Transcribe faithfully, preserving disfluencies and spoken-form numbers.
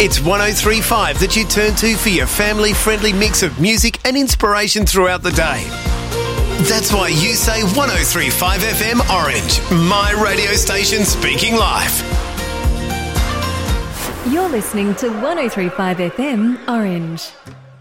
It's one oh three point five that you turn to for your family-friendly mix of music and inspiration throughout the day. That's why you say one oh three point five F M Orange, my radio station speaking life. You're listening to one oh three point five F M Orange.